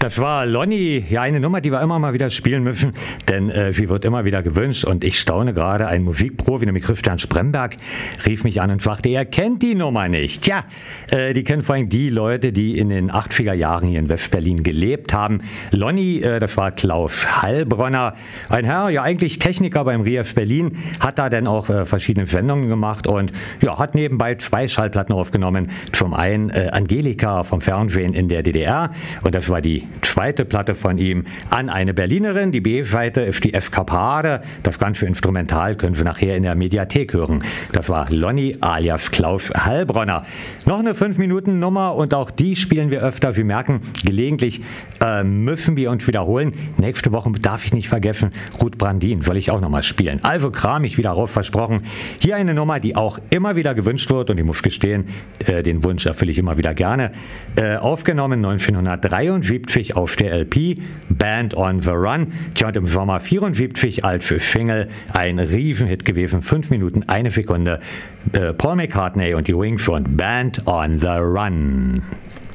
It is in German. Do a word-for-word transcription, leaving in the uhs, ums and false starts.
Das war Lonnie, ja, eine Nummer, die wir immer mal wieder spielen müssen, denn äh, sie wird immer wieder gewünscht und ich staune gerade, ein Musikprofi, nämlich Christian Spremberg, rief mich an und fragte, er kennt die Nummer nicht. Tja, äh, die kennen vor allem die Leute, die in den achtziger Jahren hier in West-Berlin gelebt haben. Lonnie, äh, das war Klaus Heilbronner, ein Herr, ja eigentlich Techniker beim R I A F Berlin, hat da dann auch äh, verschiedene Sendungen gemacht und ja, hat nebenbei zwei Schallplatten aufgenommen. Zum einen äh, Angelika vom Fernsehen in der D D R und das war die zweite Platte von ihm, An eine Berlinerin. Die B-Seite ist die Eskapade. Das Ganze instrumental können Sie nachher in der Mediathek hören. Das war Lonnie alias Klaus Heilbronner. Noch eine fünf Minuten Nummer und auch die spielen wir öfter. Sie merken, gelegentlich äh, müssen wir uns wiederholen. Nächste Woche darf ich nicht vergessen, Ruth Brandin soll ich auch nochmal spielen. Also kram ich wieder rauf, versprochen. Hier eine Nummer, die auch immer wieder gewünscht wird und ich muss gestehen, äh, den Wunsch erfülle ich immer wieder gerne. Äh, aufgenommen neunzehnhundertdreiundsiebzig auf der L P Band on the Run. Tja, und im Sommer vierundsiebzig als Single ein Riesenhit gewesen. Fünf Minuten, eine Sekunde. Äh, Paul McCartney und die Wings und Band on the Run.